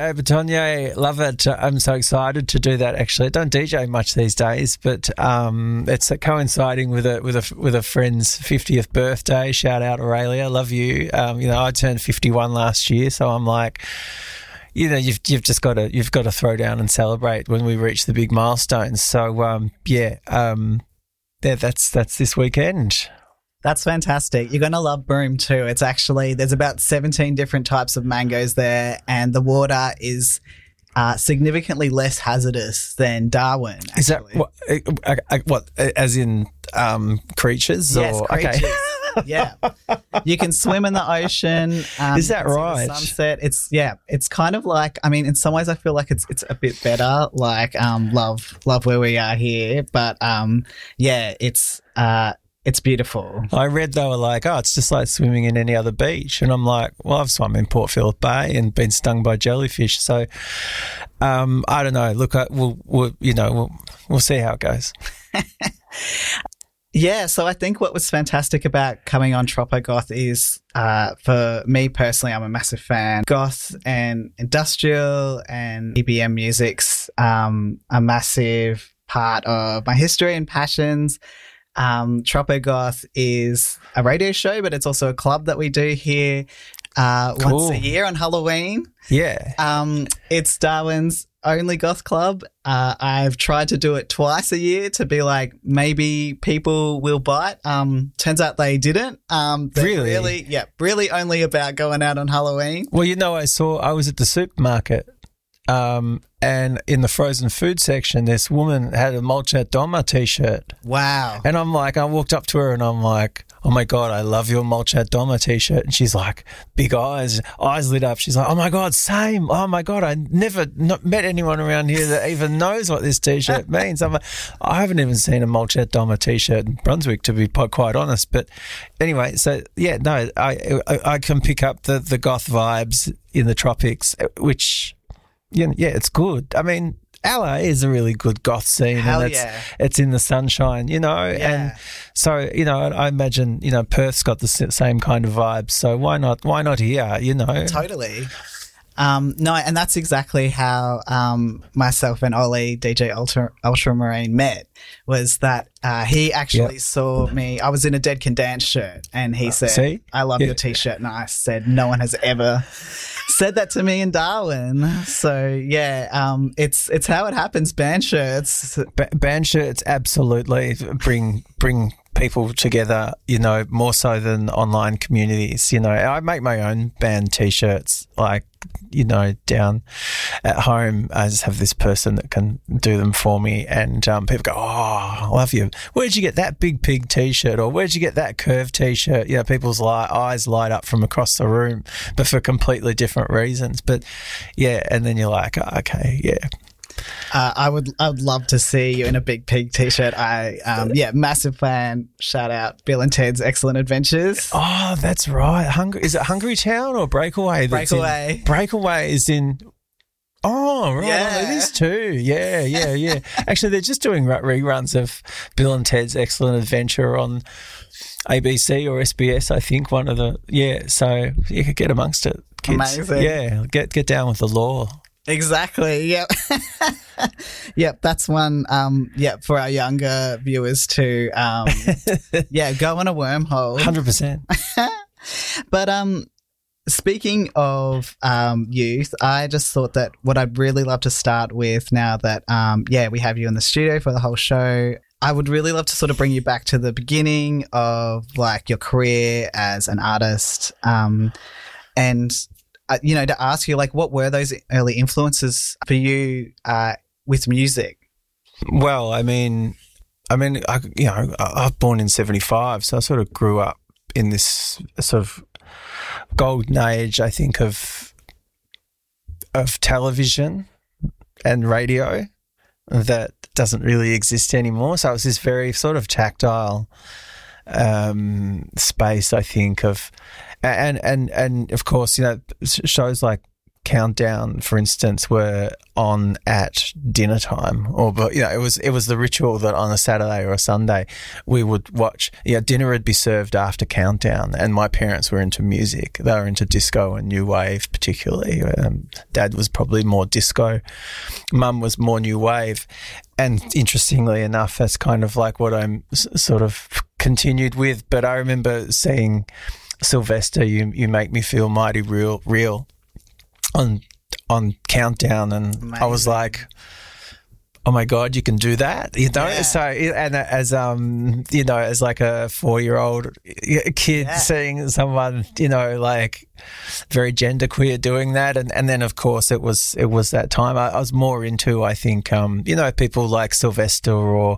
Bertonye, love it. I'm so excited to do that. Actually, I don't DJ much these days, but it's coinciding with a friend's 50th birthday. Shout out Aurelia, love you. I turned 51 last year, so I'm like, you've just got to throw down and celebrate when we reach the big milestones. So that's this weekend. That's fantastic. You're going to love Broome too. It's actually, there's about 17 different types of mangoes there, and the water is significantly less hazardous than Darwin. Actually. Is that what as in creatures? Yes, or? creatures. Okay. Yeah. You can swim in the ocean. Is that right? Sunset. It's kind of like, I mean, in some ways I feel like it's a bit better, like love where we are here, but it's beautiful. I read they were like, it's just like swimming in any other beach. And I'm like, well, I've swum in Port Phillip Bay and been stung by jellyfish. So I don't know. Look, we'll see how it goes. Yeah, so I think what was fantastic about coming on Tropogoth is, for me personally, I'm a massive fan. Goth and industrial and EBM music's a massive part of my history and passions. Tropogoth is a radio show, but it's also a club that we do here once a year on Halloween. Yeah. It's Darwin's only goth club. I've tried to do it twice a year to be like, maybe people will bite. Turns out they didn't. Really? Really only about going out on Halloween. Well, I was at the supermarket, and in the frozen food section, this woman had a Molchat Doma t-shirt. Wow. And I'm like, I walked up to her and I'm like, oh my God, I love your Molchat Doma t-shirt. And she's like, big eyes lit up. She's like, oh my God, same. Oh my God, I never met anyone around here that even knows what this t-shirt means. I'm like, I haven't even seen a Molchat Doma t-shirt in Brunswick, to be quite honest. But anyway, so yeah, no, I can pick up the goth vibes in the tropics, which... Yeah, it's good. I mean, LA is a really good goth scene. Hell and yeah. It's in the sunshine, and so, I imagine, Perth's got the same kind of vibes. So why not here, Totally. No, and that's exactly how myself and Ollie, DJ Ultramarine, met, was that he actually saw me. I was in a Dead Can Dance shirt, and he said, See? I love your t-shirt. And I said, no one has ever said that to me in Darwin. So, it's how it happens, band shirts. Band shirts absolutely bring people together, more so than online communities. I make my own band t-shirts, like, down at home. I just have this person that can do them for me, and people go, I love you. Where'd you get that Big Pig t-shirt, or where'd you get that Curve t-shirt? People's eyes light up from across the room, but for completely different reasons. But yeah, and then you're like, okay, yeah. I would love to see you in a Big Pig t-shirt. Massive fan. Shout out Bill and Ted's Excellent Adventures. Oh, that's right. Is it Hungry Town or Breakaway? Breakaway. Breakaway is in. Oh, right. Yeah. It is too. Yeah. Actually, they're just doing reruns of Bill and Ted's Excellent Adventure on ABC or SBS, I think. One of the so you could get amongst it, kids. Amazing. Yeah, get down with the law. Exactly. Yep. Yep. That's one. For our younger viewers to, go on a wormhole. 100%. But speaking of youth, I just thought that what I'd really love to start with now that we have you in the studio for the whole show. I would really love to sort of bring you back to the beginning of like your career as an artist, and to ask you, like, what were those early influences for you with music? Well, I mean, I was born in 75, so I sort of grew up in this sort of golden age, I think, of television and radio that doesn't really exist anymore. So it was this very sort of tactile space, I think, of. And of course, shows like Countdown, for instance, were on at dinner time, or it was the ritual that on a Saturday or a Sunday we would watch. Dinner would be served after Countdown, and my parents were into music. They were into disco and new wave, particularly. Dad was probably more disco. Mum was more new wave, and interestingly enough, that's kind of like what I'm sort of continued with. But I remember seeing Sylvester, you make me feel mighty real on Countdown, and amazing. I was like, oh my God, you can do that, Yeah. So, and as as like a 4-year-old kid seeing someone, like very genderqueer doing that, and then of course it was that time I was more into, I think, people like Sylvester or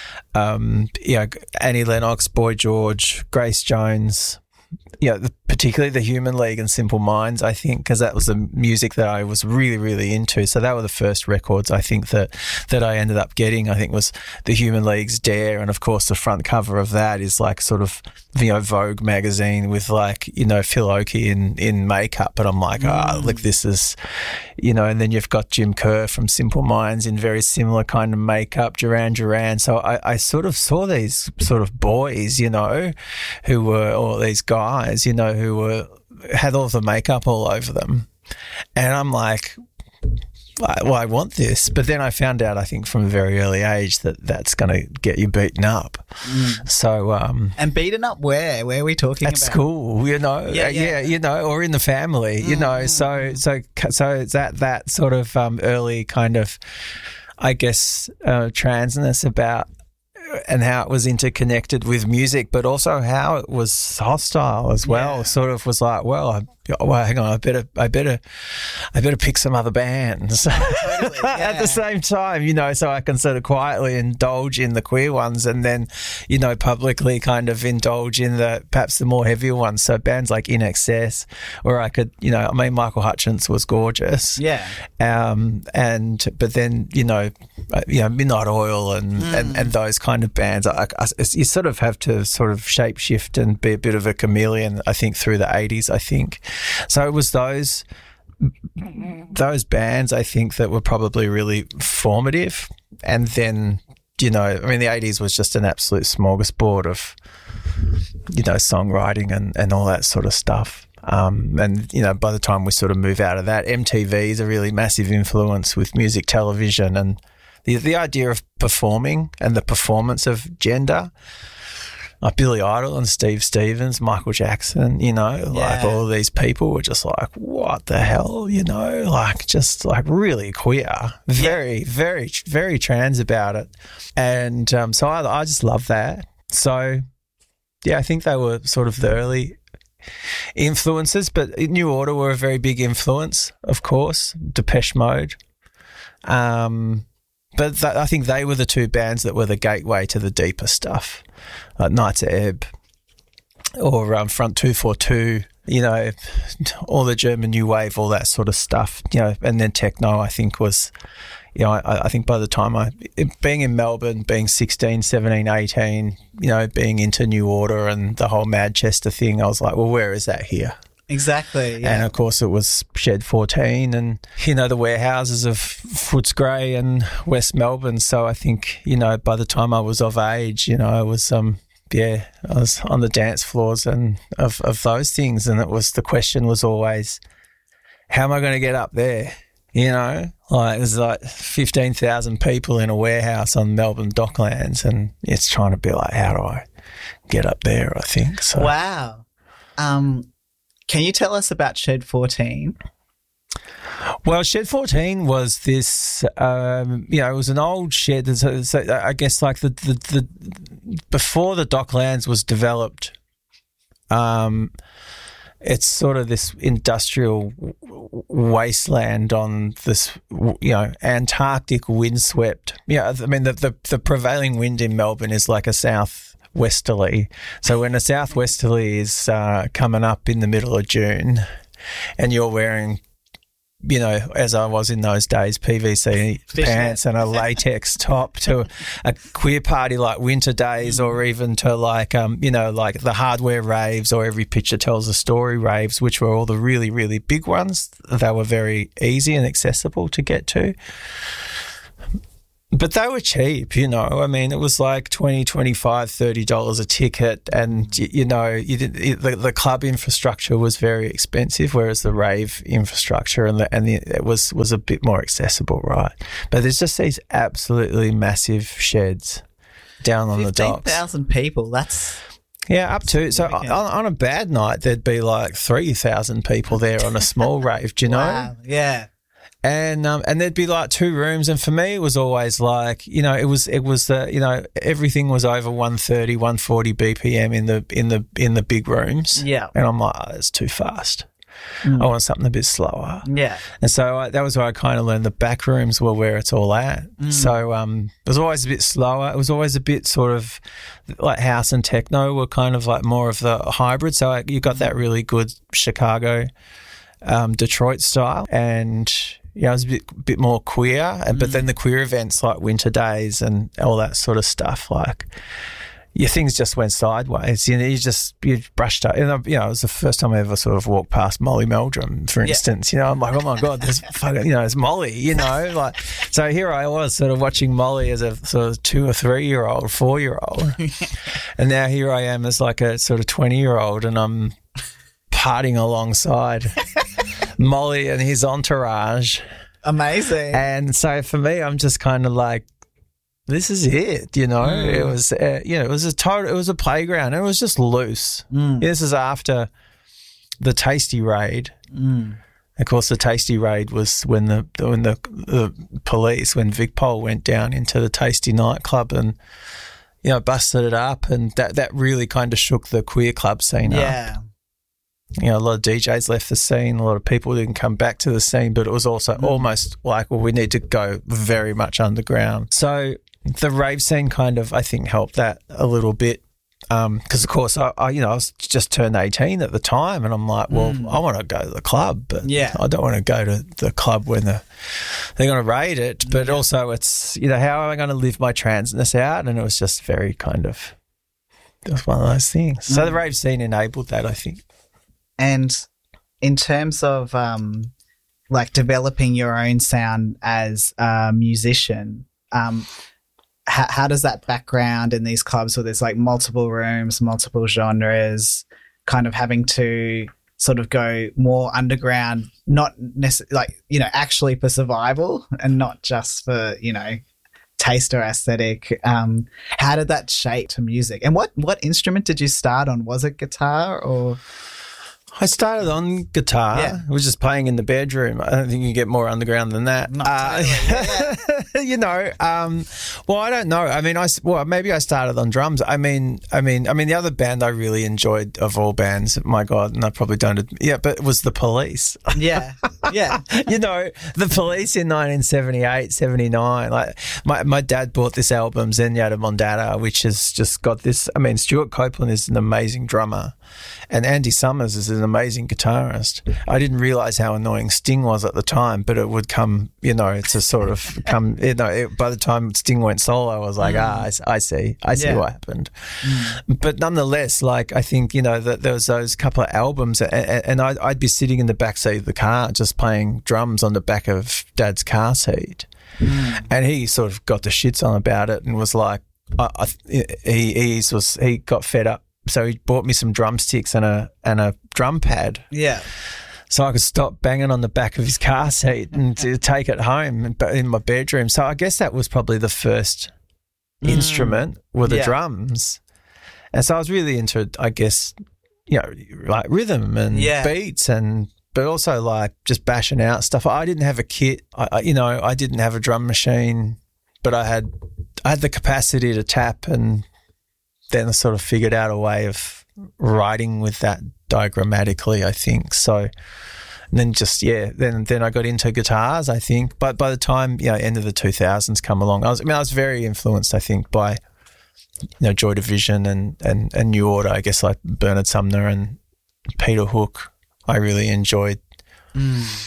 Annie Lennox, Boy George, Grace Jones. Particularly the Human League and Simple Minds, I think, because that was the music that I was really, really into. So that were the first records I think that I ended up getting. I think was the Human League's Dare, and of course the front cover of that is like sort of Vogue magazine with like Phil Oakey in makeup, but I'm like, look, this is and then you've got Jim Kerr from Simple Minds in very similar kind of makeup, Duran. So I sort of saw these sort of boys, who were, or these guys, who had all the makeup all over them. And I'm like, well, I want this. But then I found out, I think, from a very early age that that's going to get you beaten up. So, and beaten up where? Where are we talking about? At school, or in the family, So it's that sort of early kind of, I guess, transness about and how it was interconnected with music, but also how it was hostile as well. Yeah. Sort of was like, well, hang on, I better pick some other bands at the same time, so I can sort of quietly indulge in the queer ones, and then, publicly kind of indulge in perhaps the more heavier ones. So bands like In Excess, or I could, Michael Hutchence was gorgeous. Yeah. But then, Midnight Oil and those kind of bands, you sort of have to sort of shape shift and be a bit of a chameleon, I think, through the 80s, I think. So it was those bands, I think, that were probably really formative. And then, the 80s was just an absolute smorgasbord of, songwriting and all that sort of stuff. And, by the time we sort of move out of that, MTV is a really massive influence with music television and the idea of performing and the performance of gender. Like Billy Idol and Steve Stevens, Michael Jackson, like all of these people were just like, what the hell, just like really queer, very, very, very trans about it. And so I just love that. So, I think they were sort of the early influences, but New Order were a very big influence, of course, Depeche Mode. But I think they were the two bands that were the gateway to the deeper stuff, like Knights of Ebb or Front 242, all the German New Wave, all that sort of stuff, and then techno, I think, was, I think by the time being in Melbourne, being 16, 17, 18, being into New Order and the whole Manchester thing, I was like, well, where is that here? Exactly, yeah. And of course it was Shed 14 and, the warehouses of Footscray and West Melbourne. So I think, by the time I was of age, I was, I was on the dance floors and of those things. And the question was always, how am I going to get up there? There's like 15,000 people in a warehouse on Melbourne Docklands, and it's trying to be like, how do I get up there, I think. So. Wow. Can you tell us about Shed 14? Well, Shed 14 was this, it was an old shed. So I guess like the before the Docklands was developed, it's sort of this industrial wasteland on this, Antarctic windswept. The prevailing wind in Melbourne is like a southwesterly. So when a southwesterly is coming up in the middle of June and you're wearing you know, as I was in those days, PVC pants and a latex top, to a queer party like Winter Days, or even to like, you know, like the Hardware raves or Every Picture Tells a Story raves, which were all the really, really big ones. They were very easy and accessible to get to. But they were cheap, you know. I mean, it was like $20, $25, $30 a ticket, and you know, the club infrastructure was very expensive, whereas the rave infrastructure it was a bit more accessible, right? But there's just these absolutely massive sheds down on the docks. 15,000 people. That's up to. So on a bad night, there'd be like 3,000 people there on a small rave. Do you know? Wow. Yeah. And there'd be like 2 rooms, and for me it was always like, you know, it was you know, everything was over 130, 140 BPM in the big rooms. Yeah. And I'm like, it's too fast. I want something a bit slower. Yeah. And so that was where I kind of learned the back rooms were where it's all at. So it was always a bit slower. It was always a bit sort of like house and techno were kind of like more of the hybrid. So you got that really good Chicago, Detroit style, and yeah, it was a bit more queer, but then the queer events like Winter Days and all that sort of stuff, like things just went sideways. You know, you brushed up. You know, it was the first time I ever sort of walked past Molly Meldrum, for instance. You know, I'm like, oh my God, there's fucking, you know, it's Molly. You know, like, so here I was sort of watching Molly as a sort of 2 or 3-year-old, 4-year-old, and now here I am as like a sort of 20-year-old, and I'm partying alongside Molly and his entourage. Amazing. And so for me, I'm just kind of like, this is it, you know. It was, you know, it was a playground. It was just loose. This is after the Tasty raid. Of course, the Tasty raid was when the police, when Vicpol went down into the Tasty nightclub and, you know, busted it up, and that really kind of shook the queer club scene up. You know, a lot of DJs left the scene. A lot of people didn't come back to the scene, but it was also almost like, well, we need to go very much underground. So the rave scene kind of, I think, helped that a little bit. Because, of course, I you know, I was just turned 18 at the time, and I'm like, well, I want to go to the club, but I don't want to go to the club when they're going to raid it. But also it's, you know, how am I going to live my transness out? And it was just very kind of, it was one of those things. So the rave scene enabled that, I think. And in terms of like developing your own sound as a musician, how does that background in these clubs where there's like multiple rooms, multiple genres, kind of having to sort of go more underground, not necessarily like, you know, actually for survival and not just for, you know, taste or aesthetic. How did that shape to music? And what instrument did you start on? Was it guitar or? I started on guitar. I was just playing in the bedroom. I don't think you get more underground than that. You know, well, I don't know. I mean, maybe I started on drums. I mean, the other band I really enjoyed of all bands, my God, and I probably don't. But it was The Police. Yeah. You know, The Police in 1978, 79. Like my dad bought this album, Zenyatta Mondatta, which has just got this. I mean, Stuart Copeland is an amazing drummer, and Andy Summers is an amazing guitarist. I didn't realise how annoying Sting was at the time, but it would come, you know, it's a sort of come, you know, by the time Sting went solo, I was like, I see what happened. But nonetheless, like, I think, you know, that there was those couple of albums, and I'd be sitting in the backseat of the car just playing drums on the back of Dad's car seat. And he sort of got the shits on about it and was like, he got fed up. So he bought me some drumsticks and a drum pad. Yeah. So I could stop banging on the back of his car seat and to take it home in my bedroom. So I guess that was probably the first instrument were the drums. And so I was really into, I guess, you know, like rhythm and beats but also like just bashing out stuff. I didn't have a kit. I didn't have a drum machine, but I had the capacity to tap, and then I sort of figured out a way of writing with that diagrammatically, I think. So, and then then I got into guitars, I think. But by the time, you know, end of the 2000s come along, I was very influenced, I think, by, you know, Joy Division and New Order, I guess, like Bernard Sumner and Peter Hook. I really enjoyed.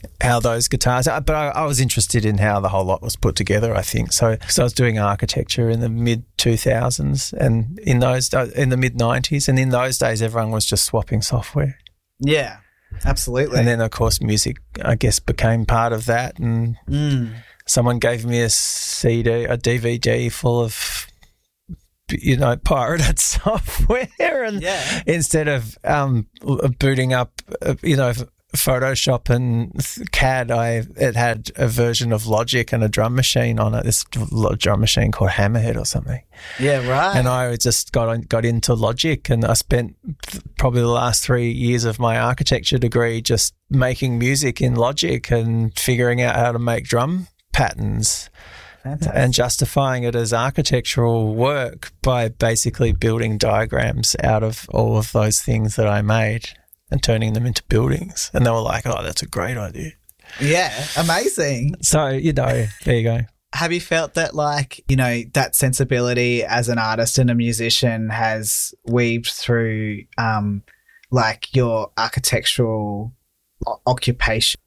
how those guitars, but I was interested in how the whole lot was put together, I think. So I was doing architecture in the mid-2000s and in the mid-90s, and in those days everyone was just swapping software. Yeah, absolutely. And then, of course, music, I guess, became part of that, and someone gave me a DVD full of, pirated software, and instead of booting up, Photoshop and CAD, it had a version of Logic and a drum machine on it. This drum machine called Hammerhead or something. Yeah, right. And I just got into Logic, and I spent probably the last 3 years of my architecture degree just making music in Logic and figuring out how to make drum patterns. Fantastic. And justifying it as architectural work by basically building diagrams out of all of those things that I made and turning them into buildings. And they were like, oh, that's a great idea. Yeah, amazing. So, there you go. Have you felt that, that sensibility as an artist and a musician has weaved through, your architectural occupation?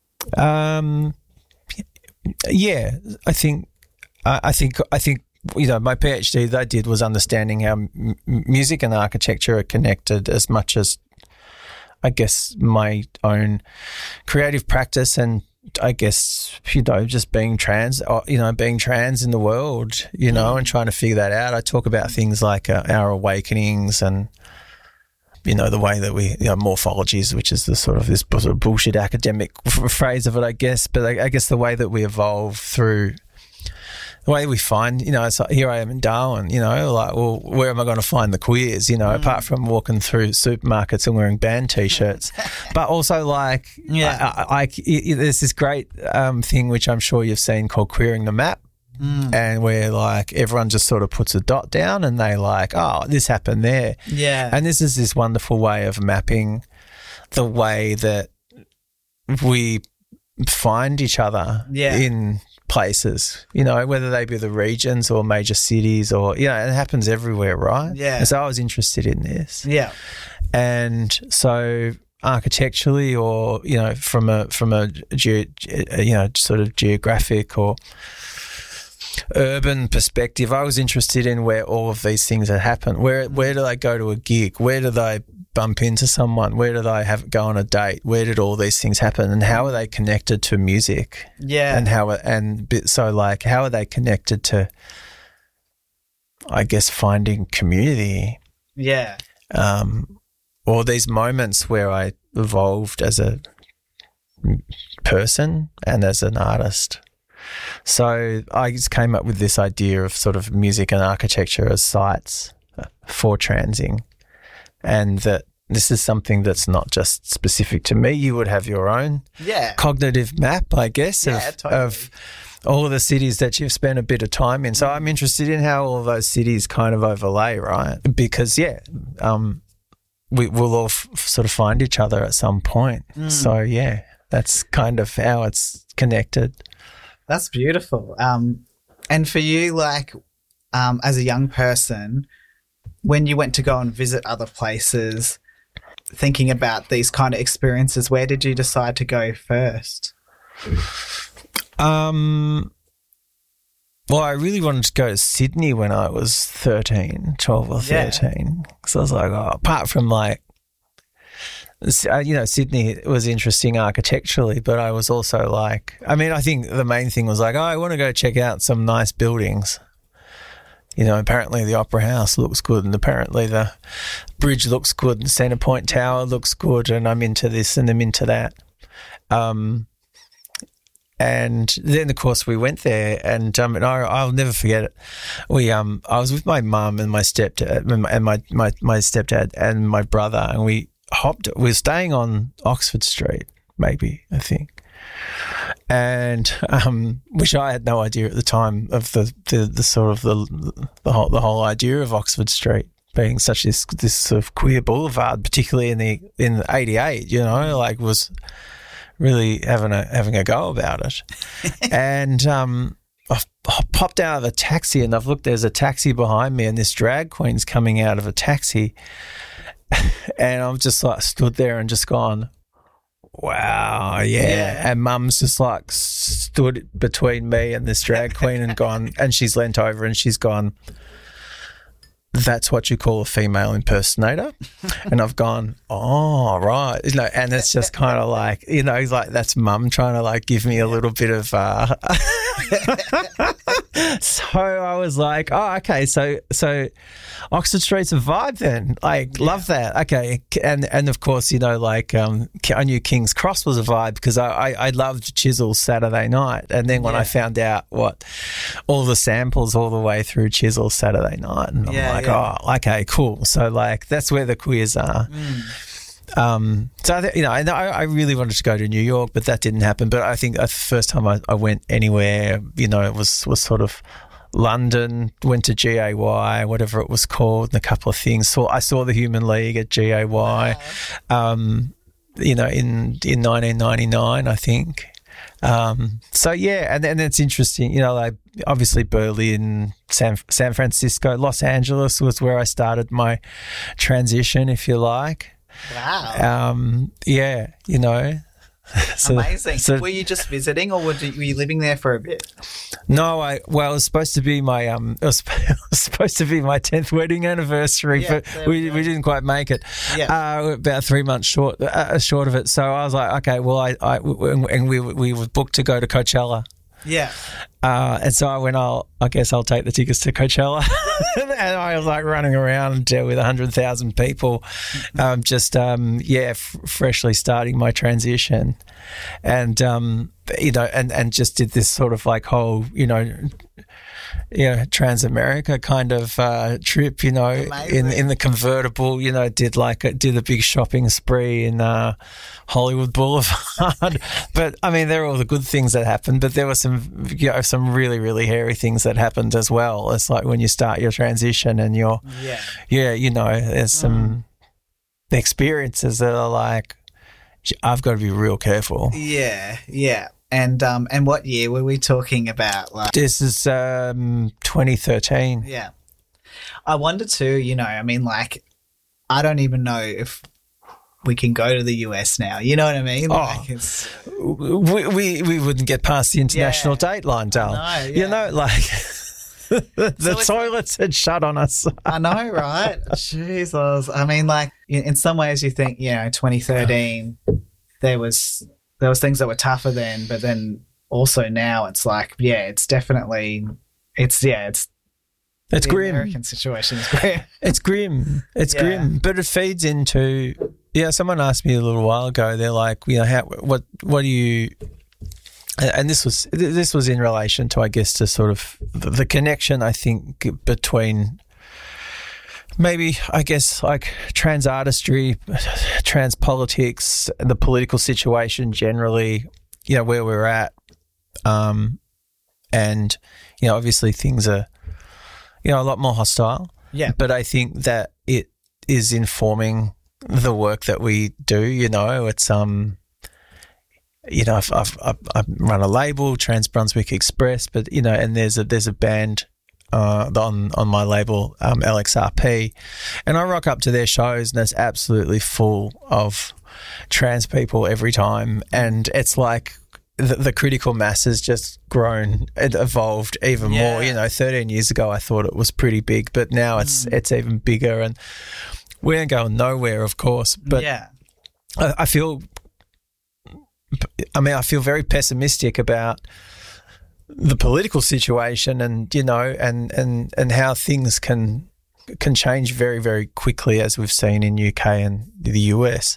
Yeah, I think my PhD that I did was understanding how music and architecture are connected as much as, I guess, my own creative practice, and I guess, just being trans, being trans in the world, and trying to figure that out. I talk about things like our awakenings and, the way that we, morphologies, which is the sort of bullshit academic phrase of it, I guess. But I guess the way that we evolve through, the way we find, it's like, here I am in Darwin, where am I going to find the queers, apart from walking through supermarkets and wearing band T-shirts. But also, there's this great thing which I'm sure you've seen called Queering the Map. And where everyone just sort of puts a dot down and they oh, this happened there. Yeah. And this is this wonderful way of mapping the way that we find each other in places, whether they be the regions or major cities or, it happens everywhere, right? Yeah. And so I was interested in this. Yeah. And so architecturally or, from a sort of geographic or urban perspective, I was interested in where all of these things had happened. Where do they go to a gig? Where do they bump into someone? Where do they go on a date? Where did all these things happen? And how are they connected to music? Yeah. And how are they connected to, I guess, finding community? Yeah. Or these moments where I evolved as a person and as an artist. So I just came up with this idea of sort of music and architecture as sites for transing, and that this is something that's not just specific to me. You would have your own cognitive map, I guess, of all of the cities that you've spent a bit of time in. So I'm interested in how all of those cities kind of overlay, right? Because, we will all sort of find each other at some point. So, that's kind of how it's connected. That's beautiful. And for you, as a young person, when you went to go and visit other places, thinking about these kind of experiences, where did you decide to go first? Well, I really wanted to go to Sydney when I was 12 or 13. So I was like, apart from Sydney was interesting architecturally, but I was also I think the main thing was I want to go check out some nice buildings. Apparently the Opera House looks good, and apparently the bridge looks good, and Centre Point Tower looks good, and I'm into this and I'm into that. And then, of course, we went there, and I'll never forget it. I was with my mum and my stepdad, and my stepdad and my brother, and we were staying on Oxford Street, maybe, I think, and which I had no idea at the time of the sort of the whole idea of Oxford Street being such this sort of queer boulevard, particularly in '88. Was really having a go about it. And I popped out of a taxi, and I've looked, there's a taxi behind me, and this drag queen's coming out of a taxi. And I'm just stood there and just gone, wow, yeah. And Mum's just like stood between me and this drag queen and gone, and she's leant over and she's gone, that's what you call a female impersonator. And I've gone, oh, right. You know, and it's just kind of like, you know, it's like that's Mum trying to like give me a little bit of so I was like, oh, okay, so Oxford Street's a vibe then. Like, love that. Okay. And of course, you know, like I knew King's Cross was a vibe because I loved Chisel's Saturday Night. And then when I found out what all the samples all the way through Chisel's Saturday Night, and I'm like, oh, okay, cool. So like that's where the queers are. So you know, and I really wanted to go to New York, but that didn't happen. But I think the first time I went anywhere, you know, it was sort of London. Went to GAY, whatever it was called, and a couple of things. So I saw the Human League at GAY. Wow. You know, in 1999, I think. So yeah, and it's interesting. You know, like obviously Berlin, San Francisco, Los Angeles was where I started my transition, if you like. Wow. Yeah, you know. Amazing. So, were you just visiting, or were you living there for a bit? No, it was supposed to be my it was supposed to be my 10th wedding anniversary, but we didn't quite make it. Yeah. About 3 months short of it. So I was like, okay, well, and we were booked to go to Coachella. Yeah. And so I went, I guess I'll take the tickets to Coachella. And I was like running around with 100,000 people, freshly starting my transition. And, you know, and just did this sort of like whole, you know, Transamerica kind of trip, you know, in the convertible, you know, did a big shopping spree in Hollywood Boulevard. But I mean, there are all the good things that happened, but there were some, you know, some really, really hairy things that happened as well. It's like when you start your transition and you're, you know, there's some experiences that are like, I've got to be real careful. Yeah, yeah. And what year were we talking about? Like, this is 2013. Yeah. I wonder too, you know, I mean, like, I don't even know if we can go to the US now. You know what I mean? Like we wouldn't get past the international date line, Dale. You know, like the toilets had shut on us. I know, right? Jesus. I mean, like, in some ways you think, you know, 2013, there was things that were tougher then, but then also now it's like, it's definitely, it's grim. American situation is grim. It's grim. It's grim, but it feeds into, someone asked me a little while ago, they're like, you know, what do you, and this was in relation to, I guess, to sort of the connection, I think, between maybe, I guess, like trans artistry, trans politics, the political situation generally, you know, where we're at. And, you know, obviously things are, you know, a lot more hostile. Yeah. But I think that it is informing the work that we do, you know. It's, you know, I've run a label, Trans Brunswick Express, but, you know, and there's a band on my label, LXRP, and I rock up to their shows and it's absolutely full of trans people every time, and it's like the critical mass has just grown, it evolved even more. You know, 13 years ago I thought it was pretty big, but now it's even bigger, and we ain't going nowhere, of course, but I feel very pessimistic about the political situation, and, you know, and how things can change very, very quickly, as we've seen in UK and the US.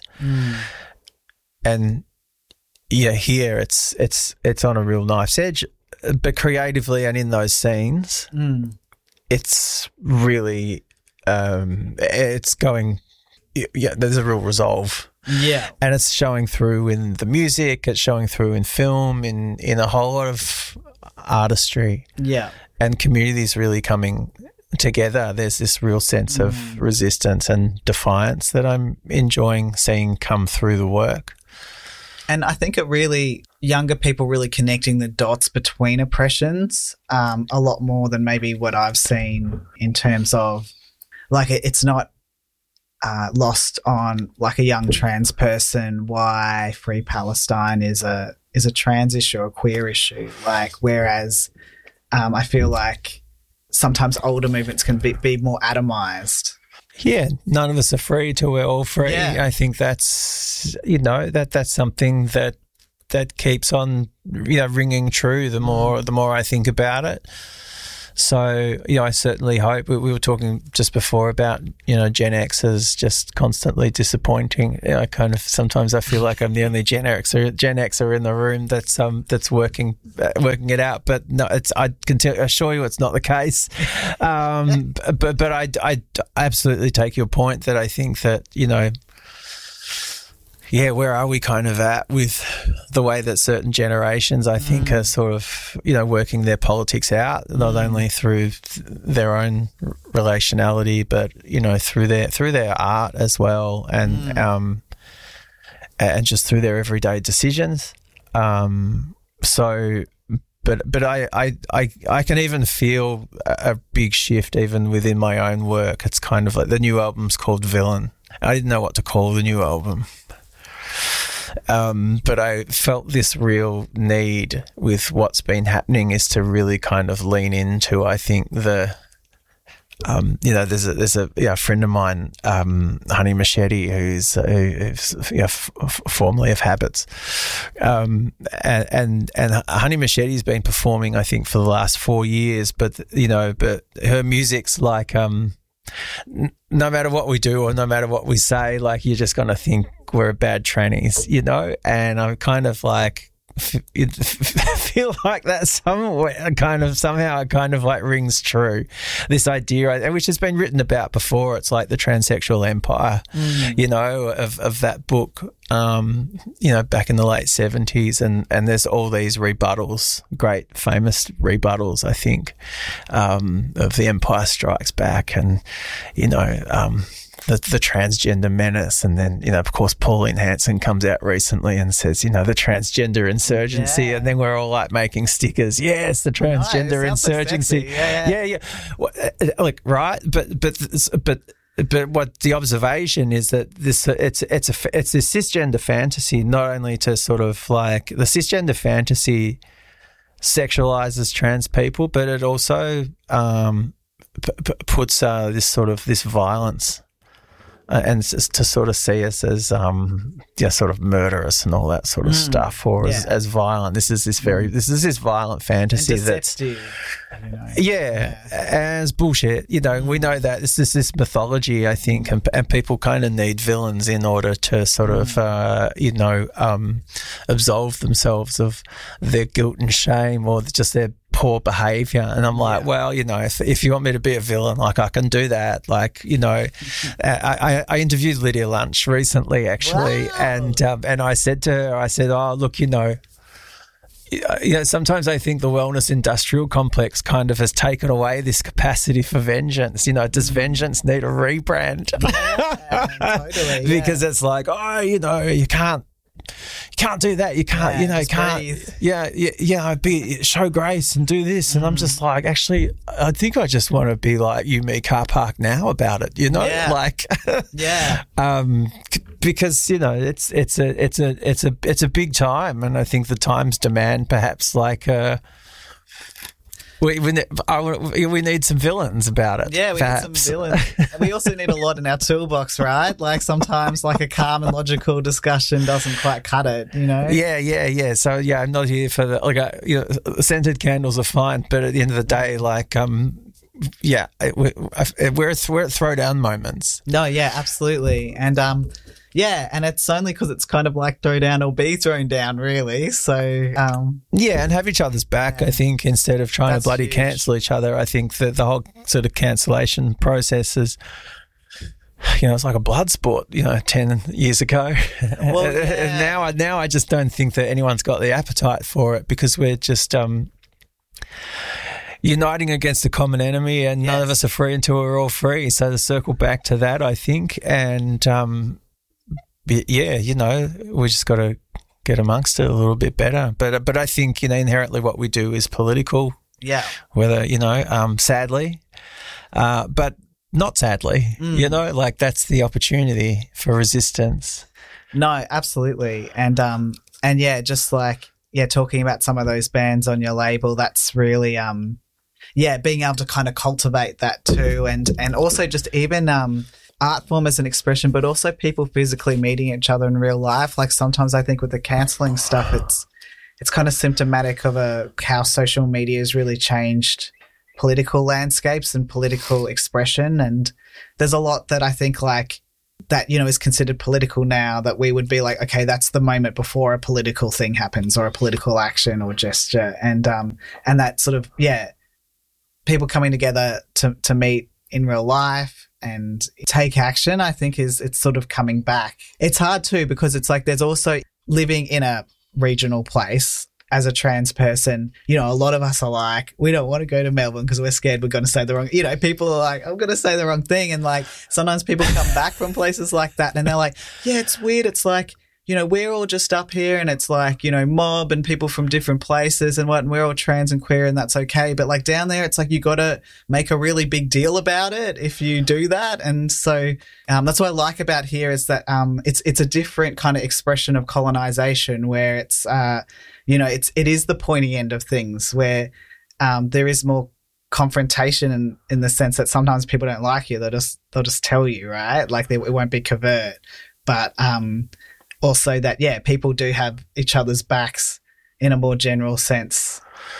And here it's on a real knife's edge, but creatively and in those scenes, it's really it's going. There's a real resolve. Yeah. And it's showing through in the music, it's showing through in film, in a whole lot of artistry. Yeah. And communities really coming together. There's this real sense of resistance and defiance that I'm enjoying seeing come through the work. And I think younger people really connecting the dots between oppressions a lot more than maybe what I've seen in terms of, like, it's not lost on like a young trans person why Free Palestine is a trans issue, a queer issue. Like, whereas I feel like sometimes older movements can be more atomized. Yeah, none of us are free till we're all free. Yeah. I think that's, that's something that keeps on, ringing true the more I think about it. So, I certainly hope. We were talking just before about, Gen X is just constantly disappointing. Kind of sometimes I feel like I'm the only Gen Xer in the room that's working it out. But no, I can assure you it's not the case. But I absolutely take your point that I think that, where are we kind of at with the way that certain generations, I think, are sort of, working their politics out, not only through their own relationality, but, through their art as well, and just through their everyday decisions. But I can even feel a big shift even within my own work. It's kind of like the new album's called Villain. I didn't know what to call the new album. But I felt this real need with what's been happening is to really kind of lean into, I think, there's a friend of mine, Honey Machete, who's formerly of Habits, and Honey Machete's been performing, I think, for the last 4 years, but her music's like, no matter what we do or no matter what we say, like, you're just going to think we're bad trannies, and I'm kind of like feel like that somehow it kind of like rings true, this idea, which has been written about before. It's like the transsexual empire, of that book, back in the late 70s, and there's all these rebuttals, great famous rebuttals, I think, of The Empire Strikes Back, and the transgender menace, and then of course Pauline Hanson comes out recently and says the transgender insurgency, and then we're all like making stickers. Yes, the transgender insurgency. Yeah. Like, right, but what the observation is that it's this cisgender fantasy, not only to sort of like the cisgender fantasy sexualizes trans people, but it also puts this violence. And to sort of see us as sort of murderous and all that sort of stuff, or as violent. This is this violent fantasy that's as bullshit. We know that this is this mythology, I think, and people kind of need villains in order to sort of absolve themselves of their guilt and shame, or just their poor behavior. And I'm like, well, if you want me to be a villain, like, I can do that. Like, I interviewed Lydia Lunch recently, actually. Wow. And I said to her, oh, look, sometimes I think the wellness industrial complex kind of has taken away this capacity for vengeance. Does vengeance need a rebrand? Totally, because it's like, you can't do that. You can't, you can't. Show grace and do this. And I'm just like, actually, I think I just want to be like You Me Car Park Now about it. Because it's a big time, and I think the times demand perhaps like we need some villains about it. Yeah, we perhaps. need some villains. And we also need a lot in our toolbox, right? Like, sometimes like a calm and logical discussion doesn't quite cut it, Yeah. So I'm not here for the scented candles are fine, but at the end of the day, like we're at throwdown moments. No, yeah, absolutely. And and it's only because it's kind of like throw down or be thrown down, really. So and have each other's back. I think, instead of trying to bloody cancel each other, I think that the whole sort of cancellation process is, it's like a blood sport, 10 years ago. Well, and now I just don't think that anyone's got the appetite for it, because we're just uniting against a common enemy, and none of us are free until we're all free. So to circle back to that, I think, and we just got to get amongst it a little bit better. But I think, inherently what we do is political. Yeah. Whether, sadly. But not sadly, you know, like that's the opportunity for resistance. No, absolutely. And yeah, just like, yeah, talking about some of those bands on your label, that's really, yeah, being able to kind of cultivate that too. And also just even, art form as an expression, but also people physically meeting each other in real life. Like sometimes I think with the cancelling stuff, it's kind of symptomatic of how social media has really changed political landscapes and political expression. And there's a lot that I think like that, you know, is considered political now that we would be like, okay, that's the moment before a political thing happens or a political action or gesture. And that sort of, yeah, people coming together to meet in real life and take action, I think it's sort of coming back. It's hard too because it's like there's also living in a regional place as a trans person. You know, a lot of us are like, we don't want to go to Melbourne because we're scared we're going to say the wrong, you know, people are like, I'm going to say the wrong thing. And like sometimes people come back from places like that and they're like, yeah, it's weird. It's like, you know, we're all just up here and it's like, you know, mob and people from different places and we're all trans and queer and that's okay. But like down there, it's like you got to make a really big deal about it if you do that. And so that's what I like about here is that it's a different kind of expression of colonization where it's, you know, it is the pointy end of things where there is more confrontation in the sense that sometimes people don't like you. They'll just tell you, right? Like it won't be covert. But also that, yeah, people do have each other's backs in a more general sense.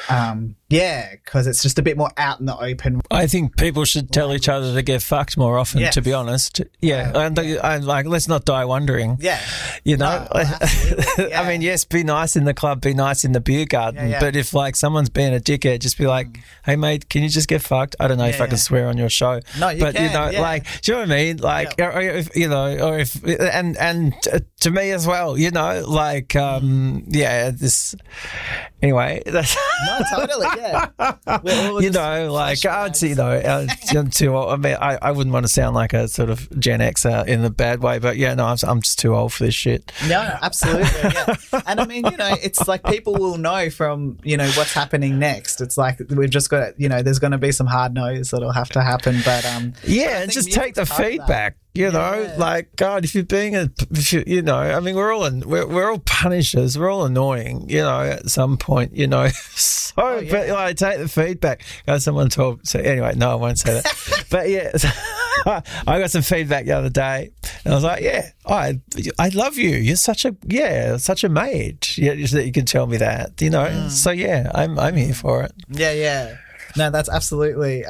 Yeah, because it's just a bit more out in the open. I think people should tell each other to get fucked more often, Yes. to be honest. Yeah. And like, let's not die wondering. Yeah. You know? No, absolutely. Yeah. I mean, yes, be nice in the club, be nice in the beer garden. Yeah. But if like someone's being a dickhead, just be like, hey, mate, can you just get fucked? I don't know if I can swear on your show. No, you but, can, you know, yeah. like, do you know what I mean? Like, or if, you know, or if, and to me as well, you know, like, yeah, this, anyway, that's. No, totally, yeah. We're all You just know, like, flesh you know, I'm too old. I mean, I wouldn't want to sound like a sort of Gen Xer in a bad way, but yeah, no, I'm just too old for this shit. No, absolutely, yeah. And I mean, you know, it's like people will know from, you know, what's happening next. It's like we've just got, you know, there's going to be some hard no's that'll have to happen, but yeah, and just take the feedback. You know, like God, if you're being you know, I mean, we're all punishers, we're all annoying, you know, at some point, you know. So, but like, take the feedback. Someone talk. So anyway, no, I won't say that. But yeah, I got some feedback the other day, and I was like, yeah, I love you. You're such a mate. Yeah, you can tell me that, you know. So yeah, I'm here for it. Yeah. No, that's absolutely.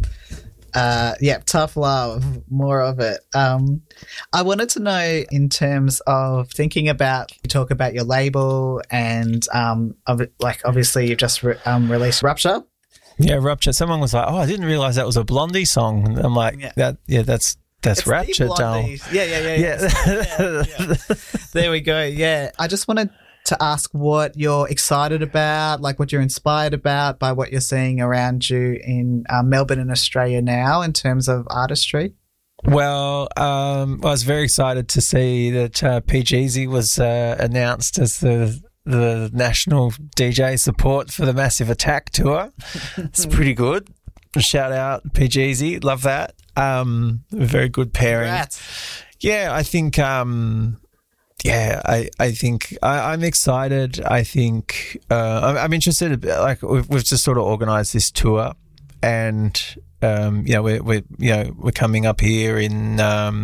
Yeah, tough love, more of it. I wanted to know in terms of thinking about, you talk about your label and like obviously you've just released Rupture. Yeah, Rupture. Someone was like, oh, I didn't realise that was a Blondie song. And I'm like, that's It's Rapture, Dal. Yeah. There we go. Yeah. I just wanted to ask what you're excited about, like what you're inspired about by what you're seeing around you in Melbourne and Australia now in terms of artistry. Well, I was very excited to see that PGeezy was announced as the national DJ support for the Massive Attack tour. It's pretty good. Shout out PGeezy, love that. Very good pairing. Congrats. Yeah, I think. I think I'm excited. I think I'm interested. Like we've just sort of organised this tour, and you know we're coming up here in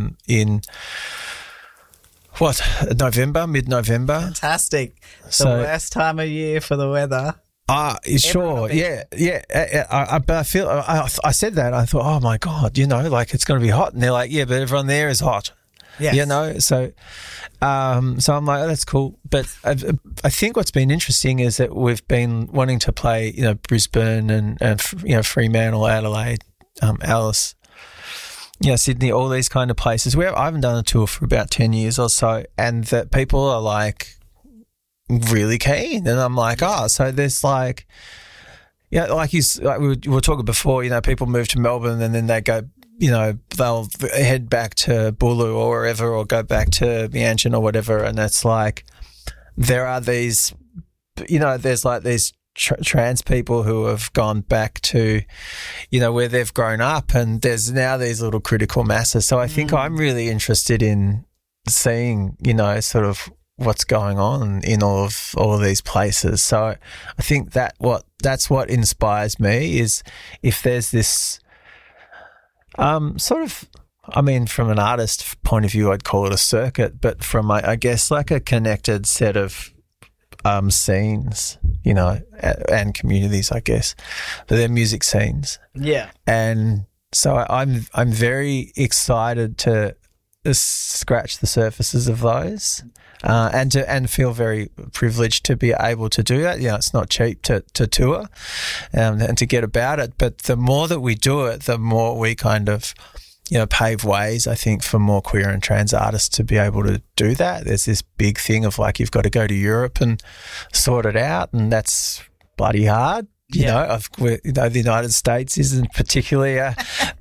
what, mid-November. Fantastic. The worst time of year for the weather. Sure, yeah. But I feel I said that, I thought, oh my God, you know, like it's going to be hot, and they're like, yeah, but everyone there is hot. Yes. You know, so I'm like, oh, that's cool. But I think what's been interesting is that we've been wanting to play, you know, Brisbane and you know, Fremantle, Adelaide, Alice, you know, Sydney, all these kind of places where I haven't done a tour for about 10 years or so, and that people are like really keen, and I'm like, oh, so there's like, yeah, like we were talking before, you know, people move to Melbourne and then they go, you know, they'll head back to Bulu or wherever, or go back to Mianjin or whatever, and it's like there are these, you know, there's like these trans people who have gone back to, you know, where they've grown up, and there's now these little critical masses. So I think I'm really interested in seeing, you know, sort of what's going on in all of these places. So I think that's what inspires me, is if there's this sort of, I mean, from an artist point of view, I'd call it a circuit, but from, I guess, like a connected set of scenes, you know, and communities, I guess, but they're music scenes. Yeah. And so I'm very excited to scratch the surfaces of those, and feel very privileged to be able to do that. You know, it's not cheap to tour and to get about it, but the more that we do it, the more we kind of, you know, pave ways, I think, for more queer and trans artists to be able to do that. There's this big thing of like, you've got to go to Europe and sort it out, and that's bloody hard. You know, the United States isn't particularly a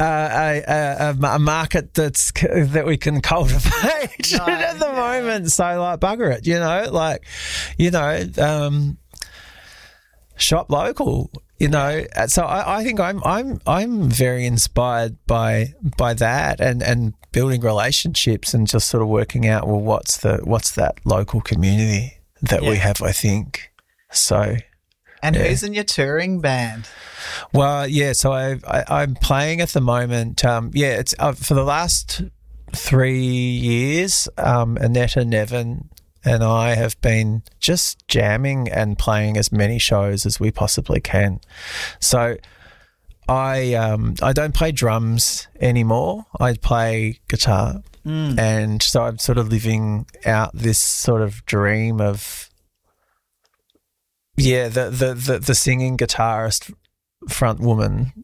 market that we can cultivate at the moment. So, like, bugger it, you know, like, you know, shop local. You know, so I think I'm very inspired by that, and building relationships and just sort of working out, well, what's that local community that we have, I think. So. And who's in your touring band? Well, yeah, so I'm playing at the moment. It's for the last 3 years, Annetta Nevin and I have been just jamming and playing as many shows as we possibly can. So I don't play drums anymore. I play guitar. And so I'm sort of living out this sort of dream of, the singing guitarist front woman.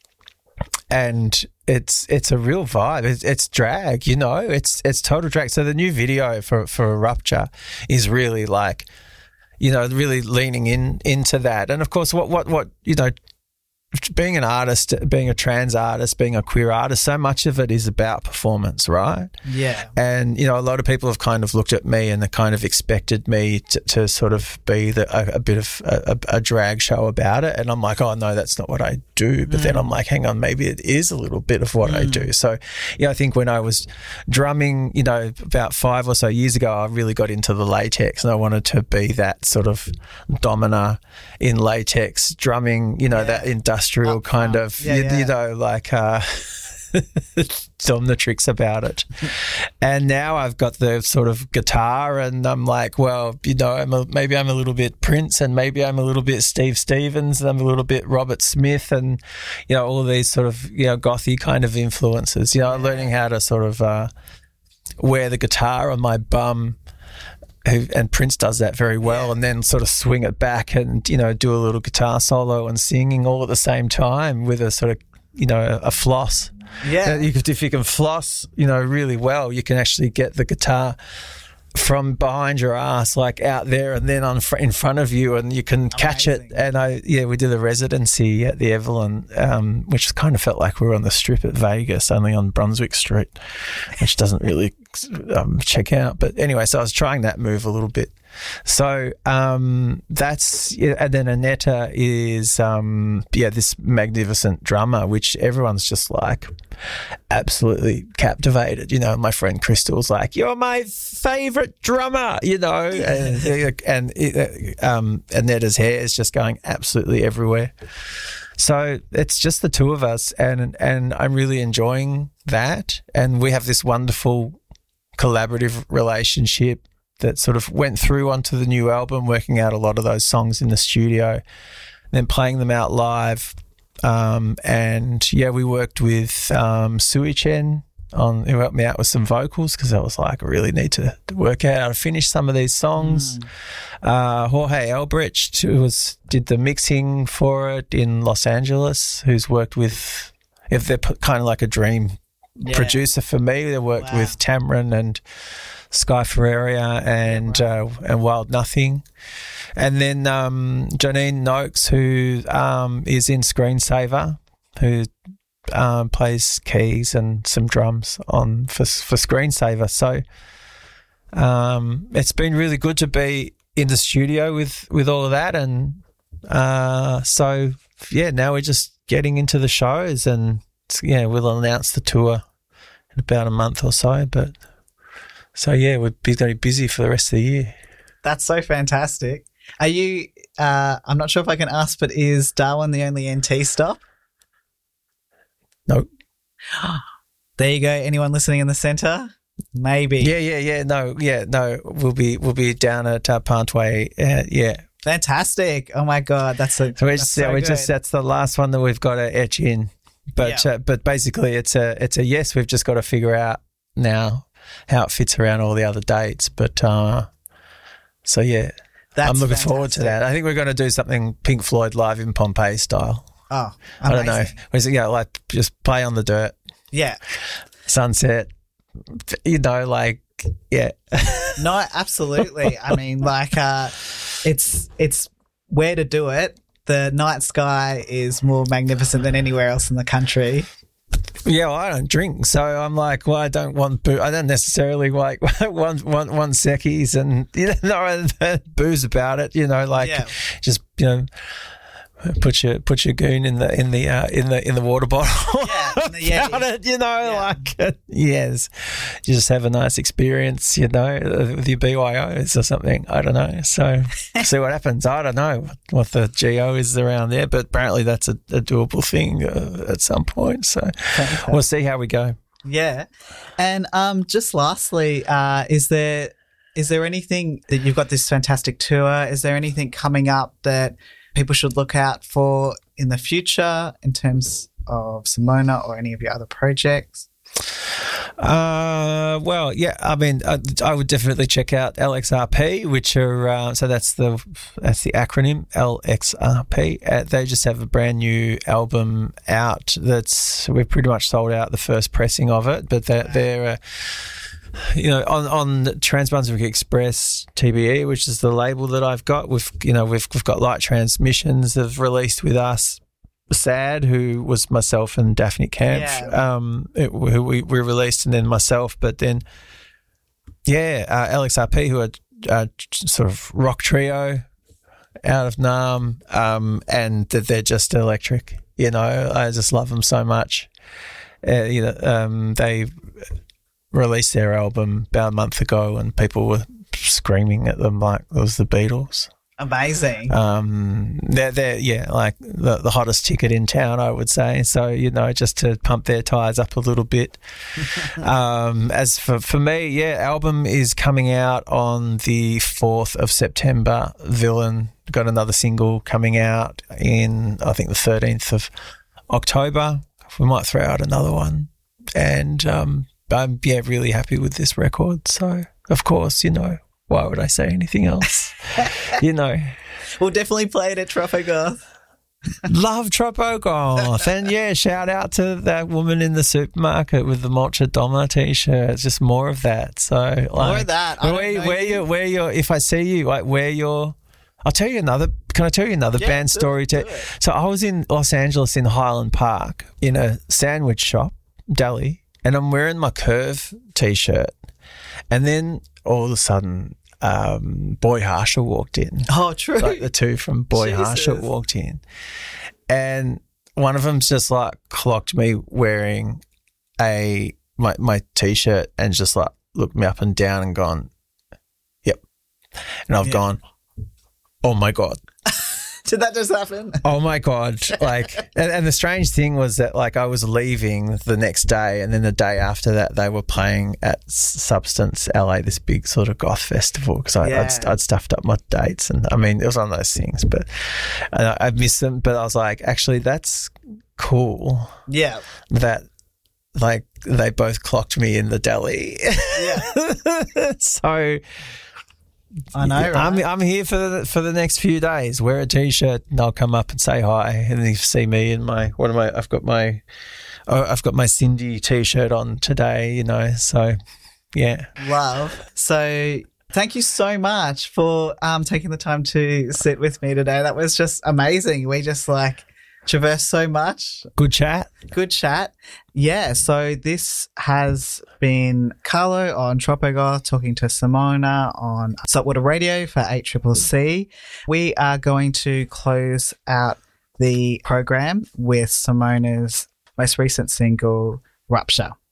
And it's a real vibe. It's drag, you know. It's total drag. So the new video for Rupture is really like, you know, really leaning into that. And of course, what you know, being an artist, being a trans artist, being a queer artist, so much of it is about performance, right? Yeah. And, you know, a lot of people have kind of looked at me and they kind of expected me to sort of be a bit of a drag show about it. And I'm like, oh, no, that's not what I do. But then I'm like, hang on, maybe it is a little bit of what I do. So, yeah, I think when I was drumming, you know, about 5 or so years ago, I really got into the latex, and I wanted to be that sort of domina in latex drumming, you know, that industrial kind of, you know, like dominatrix about it. And now I've got the sort of guitar, and I'm like, well, you know, maybe I'm a little bit Prince, and maybe I'm a little bit Steve Stevens, and I'm a little bit Robert Smith, and, you know, all of these sort of, you know, gothy kind of influences. You know, learning how to sort of wear the guitar on my bum. And Prince does that very well, and then sort of swing it back and, you know, do a little guitar solo and singing all at the same time with a sort of, you know, a floss. Yeah. If you can floss, you know, really well, you can actually get the guitar from behind your ass, like out there, and then in front of you, and you can catch it. And we did a residency at the Evelyn, which kind of felt like we were on the Strip at Vegas, only on Brunswick Street, which doesn't really check out. But anyway, so I was trying that move a little bit. So that's, and then Annetta is this magnificent drummer, which everyone's just like absolutely captivated. You know, my friend Crystal's like, "You're my favorite drummer," you know, and Annetta's hair is just going absolutely everywhere. So it's just the two of us, and I'm really enjoying that. And we have this wonderful collaborative relationship that sort of went through onto the new album, working out a lot of those songs in the studio, then playing them out live. We worked with Sui Chen who helped me out with some vocals, because I was like, I really need to work out how to finish some of these songs. Jorge Elbrecht, who did the mixing for it in Los Angeles, who's worked with, if they're kind of like a dream producer for me. They worked with Tamron and Sky Ferreira and Wild Nothing. And then Janine Noakes, who is in Screensaver, who plays keys and some drums for Screensaver. So it's been really good to be in the studio with all of that, and So yeah, now we're just getting into the shows, and yeah, we'll announce the tour in about a month or so. But so yeah, we're going to be busy for the rest of the year. That's so fantastic. Are you? I'm not sure if I can ask, but is Darwin the only NT stop? No. There you go. Anyone listening in the centre? Maybe. Yeah. No. We'll be down at Palmway. Yeah. Fantastic. Oh my God. That's the last one that we've got to etch in. But basically it's a yes. We've just got to figure out now how it fits around all the other dates. But so yeah, I'm looking forward to that. I think we're going to do something Pink Floyd live in Pompeii style. Oh, amazing. I don't know. Like just play on the dirt. Yeah. Sunset. Yeah. No, absolutely. I mean, like, it's where to do it. The night sky is more magnificent than anywhere else in the country. Yeah, well, I don't drink, so I'm like, well, I don't want I don't necessarily like want seckies and no booze about it. Just put your goon in the water bottle. Yes, you just have a nice experience, with your BYOs or something. I don't know. So see what happens. I don't know what the GO is around there, but apparently that's a doable thing at some point. So we'll see how we go. Yeah, and just lastly, is there anything that you've got this fantastic tour? Is there anything coming up that people should look out for in the future in terms of Simona or any of your other projects? Well, yeah, I mean, I would definitely check out LXRP, which are so that's the acronym LXRP. They just have a brand new album out. We've pretty much sold out the first pressing of it, but they're on Trans-Brunswick Express TBE, which is the label that I've got. We've got Light Transmissions that have released with us. Sad, who was myself and Daphne Kampf, who we released, and then myself. But then, LXRP, who are sort of rock trio out of Nam, and they're just electric. I just love them so much. They released their album about a month ago, and people were screaming at them like it was the Beatles. Amazing. They're like the hottest ticket in town, I would say. So, just to pump their tires up a little bit. As for me, album is coming out on the 4th of September. Villain got another single coming out in, I think, the 13th of October. We might throw out another one. And I'm really happy with this record. So, of course, why would I say anything else? We'll definitely play it at Tropogoth. Love Tropogoth. And shout out to that woman in the supermarket with the Mulcha Doma t-shirt. It's just more of that. So more of that. Where you're, if I see you, like where you're, can I tell you another band story too? So I was in Los Angeles in Highland Park in a sandwich shop, deli, and I'm wearing my Curve t-shirt. And then all of a sudden, Boy Harsher walked in. Oh, true. Like the two from Boy Harsher walked in. And one of them's just like clocked me wearing my t-shirt and just like looked me up and down and gone, yep. And I've gone, oh my God. Did that just happen? Oh my God. Like, and the strange thing was that like I was leaving the next day, and then the day after that they were playing at Substance LA, this big sort of goth festival, because I'd stuffed up my dates, and I mean, it was one of those things, but I missed them. But I was like, actually, that's cool. Yeah. That like they both clocked me in the deli. Yeah. So I know, right? I'm here for the next few days. Wear a t-shirt and I'll come up and say hi, and then you see me in I've got my Cindy t-shirt on today, so yeah. Love. So thank you so much for taking the time to sit with me today. That was just amazing. We just traversed so much. Good chat. Good chat. Yeah, so this has been Carlo on Tropogoth talking to Simona on Saltwater Radio for 8CCC. We are going to close out the program with Simona's most recent single, Rupture.